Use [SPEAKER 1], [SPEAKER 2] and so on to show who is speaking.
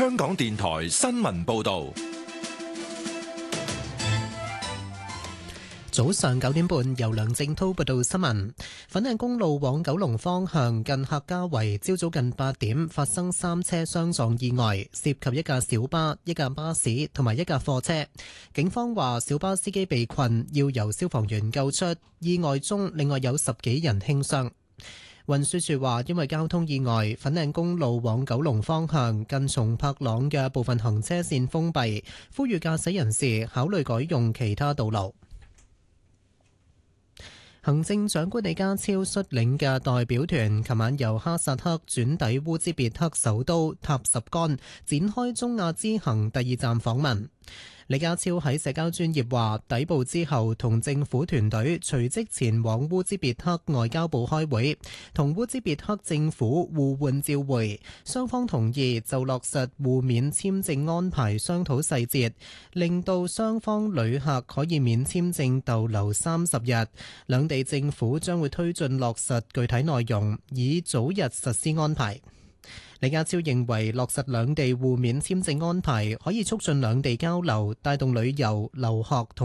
[SPEAKER 1] 香港電台新聞報道。
[SPEAKER 2] 早上9點半，由梁正滔報道新聞。粉嶺公路往九龍方向近客家圍，朝早近8點發生3車相撞意外，涉及一架小巴、一架巴士同埋一架貨車。警方話小巴司機被困，要由消防員救出。意外中，另外有10幾人輕傷。運輸署話，因為交通意外，粉嶺公路往九龍方向近松柏塱嘅部分行車線封閉，呼籲駕駛人士考慮改用其他道路。行政長官李家超率領嘅代表團琴晚由哈薩克轉抵烏茲別克首都塔什干，展開中亞之行第2站訪問。李家超喺社交專頁話，抵埗之後同政府團隊隨即前往烏茲別克外交部開會，同烏茲別克政府互換照會，雙方同意就落實互免簽證安排商討細節，令到雙方旅客可以免簽證逗留30日。兩地政府將會推進落實具體內容，以早日實施安排。李家超認為落實兩地互免簽證安排可以促進兩地交流，帶動旅遊、留學同